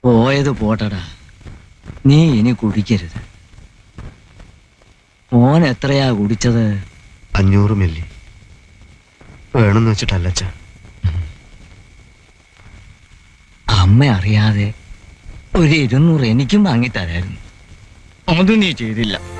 പോയത് പോട്ടടാ, നീ ഇനി കുടിക്കരുത്. മോൻ എത്രയാ കുടിച്ചത്? 500 മില്ലി. വേണമെന്ന് വെച്ചിട്ടല്ല അച്ഛാ. അമ്മ അറിയാതെ ഒരു 200 എനിക്കും വാങ്ങിത്തരായിരുന്നു. അത് നീ ചെയ്തില്ല.